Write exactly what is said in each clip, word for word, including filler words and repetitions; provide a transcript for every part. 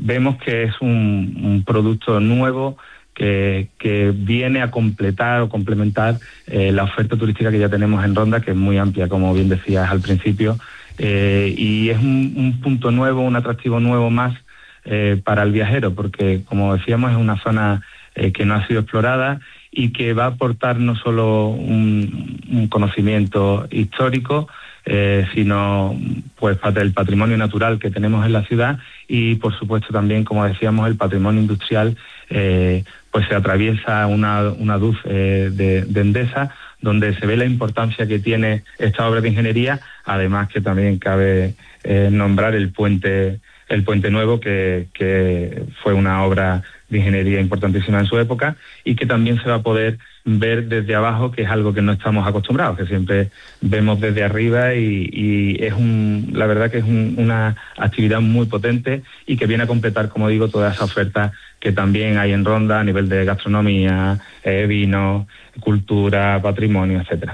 vemos que es un, un producto nuevo que, que viene a completar o complementar eh, la oferta turística que ya tenemos en Ronda, que es muy amplia, como bien decías al principio, eh, y es un, un punto nuevo, un atractivo nuevo más eh, para el viajero, porque, como decíamos, es una zona eh, que no ha sido explorada y que va a aportar no solo un, un conocimiento histórico, eh, sino pues del patrimonio natural que tenemos en la ciudad y, por supuesto, también, como decíamos, el patrimonio industrial. Eh, pues se atraviesa una, una D U F eh, de, de Endesa, donde se ve la importancia que tiene esta obra de ingeniería, además que también cabe eh, nombrar el puente el puente nuevo, que, que fue una obra de ingeniería importantísima en su época y que también se va a poder ver desde abajo, que es algo que no estamos acostumbrados, que siempre vemos desde arriba y, y es un, la verdad que es un, una actividad muy potente y que viene a completar, como digo, toda esa oferta que también hay en Ronda a nivel de gastronomía, eh, vino, cultura, patrimonio, etcétera.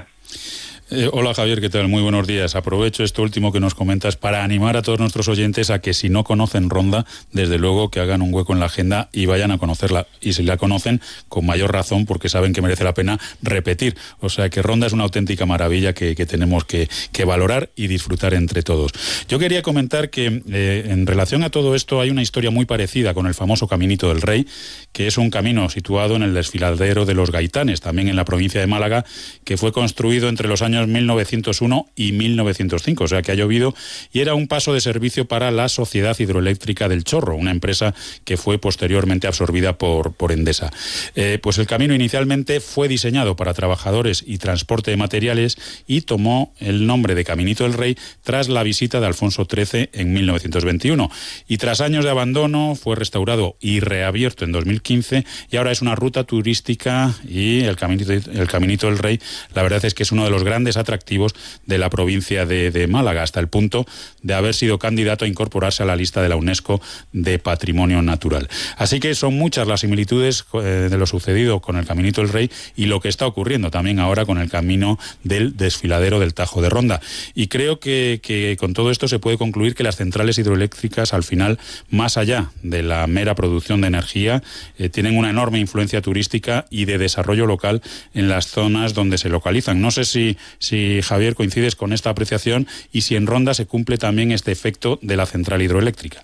Eh, hola Javier, ¿qué tal? Muy buenos días. Aprovecho esto último que nos comentas para animar a todos nuestros oyentes a que, si no conocen Ronda, desde luego que hagan un hueco en la agenda y vayan a conocerla. Y si la conocen, con mayor razón, porque saben que merece la pena repetir. O sea que Ronda es una auténtica maravilla que, que tenemos que, que valorar y disfrutar entre todos. Yo quería comentar que eh, en relación a todo esto hay una historia muy parecida con el famoso Caminito del Rey, que es un camino situado en el desfiladero de los Gaitanes, también en la provincia de Málaga, que fue construido entre los años mil novecientos uno y mil novecientos cinco, o sea que ha llovido, y era un paso de servicio para la Sociedad Hidroeléctrica del Chorro, una empresa que fue posteriormente absorbida por, por Endesa. Eh, pues el camino inicialmente fue diseñado para trabajadores y transporte de materiales y tomó el nombre de Caminito del Rey tras la visita de Alfonso trece en mil novecientos veintiuno, y tras años de abandono fue restaurado y reabierto en dos mil quince, y ahora es una ruta turística, y el Caminito, el Caminito del Rey, la verdad es que es uno de los grandes atractivos de la provincia de, de Málaga, hasta el punto de haber sido candidato a incorporarse a la lista de la UNESCO de Patrimonio Natural. Así que son muchas las similitudes eh, de lo sucedido con el Caminito del Rey y lo que está ocurriendo también ahora con el camino del desfiladero del Tajo de Ronda. Y creo que, que con todo esto se puede concluir que las centrales hidroeléctricas, al final, más allá de la mera producción de energía, eh, tienen una enorme influencia turística y de desarrollo local en las zonas donde se localizan. No sé si Si, Javier, coincides con esta apreciación y si en Ronda se cumple también este efecto de la central hidroeléctrica.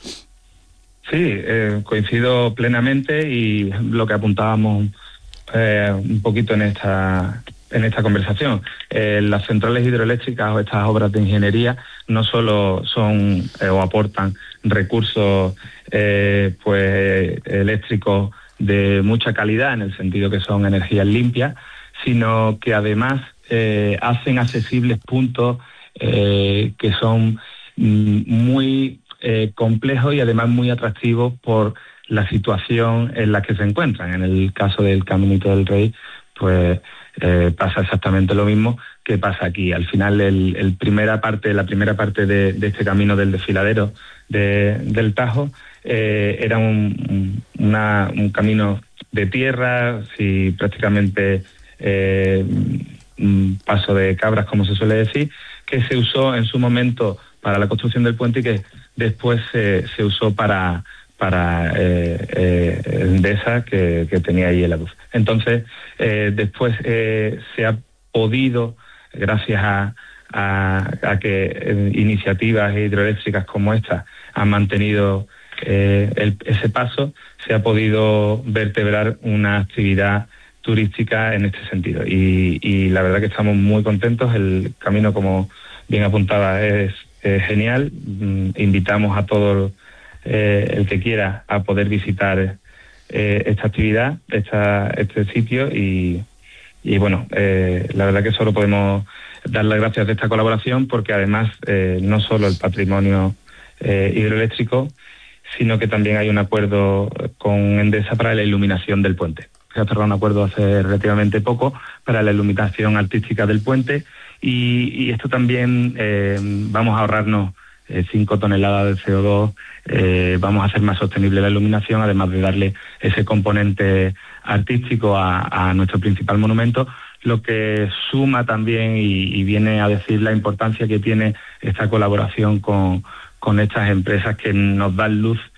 Sí, eh, coincido plenamente, y lo que apuntábamos eh, un poquito en esta en esta conversación. Eh, las centrales hidroeléctricas o estas obras de ingeniería no solo son eh, o aportan recursos eh, pues eléctricos de mucha calidad, en el sentido que son energías limpias, sino que además Eh, hacen accesibles puntos eh, que son mm, muy eh, complejos y además muy atractivos por la situación en la que se encuentran. En el caso del Caminito del Rey, pues eh, pasa exactamente lo mismo que pasa aquí. Al final, el, el primera parte, la primera parte de, de este camino del desfiladero de, del Tajo eh, era un, una, un camino de tierra, sí, prácticamente Eh, un paso de cabras, como se suele decir, que se usó en su momento para la construcción del puente y que después se, se usó para para eh, eh, Endesa, que, que tenía ahí el aduf. Entonces, eh, después eh, se ha podido, gracias a, a, a que eh, iniciativas hidroeléctricas como esta han mantenido eh, el, ese paso, se ha podido vertebrar una actividad turística en este sentido, y, y la verdad que estamos muy contentos. El camino, como bien apuntaba, es, es genial. Mm, invitamos a todo eh, el que quiera a poder visitar eh, esta actividad, esta, este sitio, y, y bueno, eh, la verdad que solo podemos dar las gracias de esta colaboración, porque además eh, no solo el patrimonio eh, hidroeléctrico, sino que también hay un acuerdo con Endesa para la iluminación del puente. Se ha cerrado un acuerdo hace relativamente poco para la iluminación artística del puente, y, y esto también eh, vamos a ahorrarnos cinco eh, toneladas de C O dos, eh, vamos a hacer más sostenible la iluminación, además de darle ese componente artístico a, a nuestro principal monumento, lo que suma también y, y viene a decir la importancia que tiene esta colaboración con, con estas empresas que nos dan luz